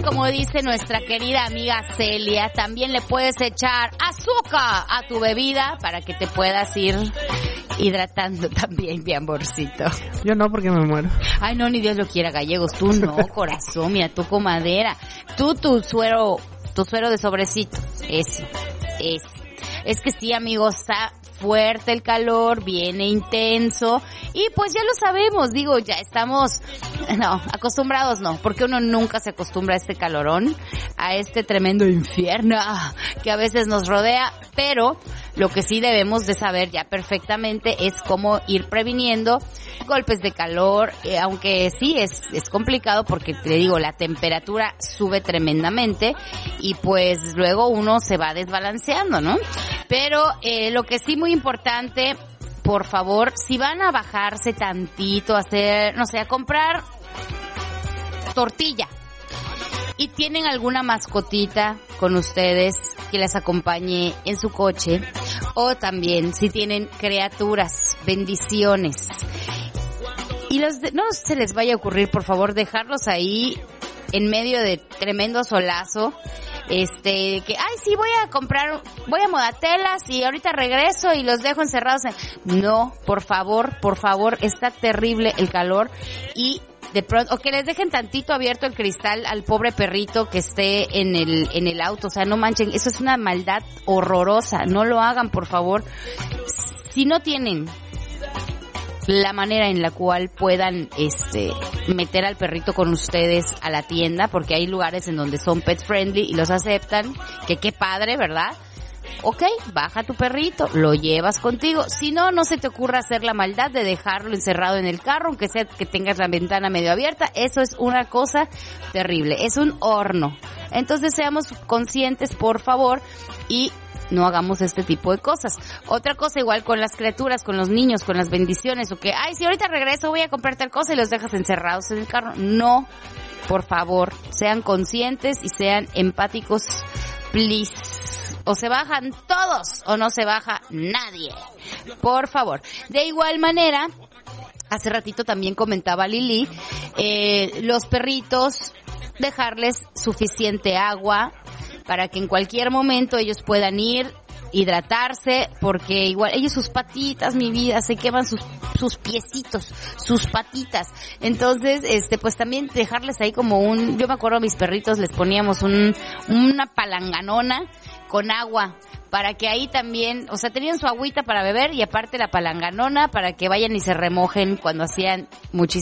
como dice nuestra querida amiga Celia, también le puedes echar azúcar a tu bebida para que te puedas ir hidratando también, mi amorcito. Yo no, porque me muero. Ay, no, ni Dios lo quiera, gallegos. Tú no, corazón, mira, tú con madera. Tú, tu suero de sobrecito. Eso. Es que sí, amigos, está fuerte el calor, viene intenso y pues ya lo sabemos, digo, ya estamos, acostumbrados no, porque uno nunca se acostumbra a este calorón, a este tremendo infierno que a veces nos rodea, pero lo que sí debemos de saber ya perfectamente es cómo ir previniendo golpes de calor, aunque sí es complicado porque te digo, la temperatura sube tremendamente y pues luego uno se va desbalanceando, ¿no? Pero lo que sí muy importante, por favor, si van a bajarse tantito, a comprar tortilla y tienen alguna mascotita con ustedes que les acompañe en su coche, o también si tienen criaturas, bendiciones, y no se les vaya a ocurrir, por favor, dejarlos ahí en medio de tremendo solazo, voy a Modatelas y ahorita regreso y los dejo encerrados. No, por favor, está terrible el calor y de pronto, o que les dejen tantito abierto el cristal al pobre perrito que esté en el auto, o sea, no manchen, eso es una maldad horrorosa, no lo hagan, por favor. Si no tienen la manera en la cual puedan meter al perrito con ustedes a la tienda, porque hay lugares en donde son pet friendly y los aceptan, que qué padre, ¿verdad? Ok, baja tu perrito, lo llevas contigo. Si no, no se te ocurra hacer la maldad de dejarlo encerrado en el carro, aunque sea que tengas la ventana medio abierta. Eso es una cosa terrible, es un horno. Entonces seamos conscientes, por favor, y no hagamos este tipo de cosas. Otra cosa igual con las criaturas, con los niños, con las bendiciones, o que, si ahorita regreso voy a comprar tal cosa y los dejas encerrados en el carro. No, por favor, sean conscientes y sean empáticos, please. O se bajan todos o no se baja nadie, por favor. De igual manera, hace ratito también comentaba Lili, los perritos, dejarles suficiente agua para que en cualquier momento ellos puedan ir, hidratarse, porque igual ellos, sus patitas, mi vida, se queman sus piecitos, sus patitas. Entonces, pues también dejarles ahí como yo me acuerdo a mis perritos les poníamos una palanganona con agua, para que ahí también, o sea, tenían su agüita para beber y aparte la palanganona para que vayan y se remojen cuando hacían muchísimo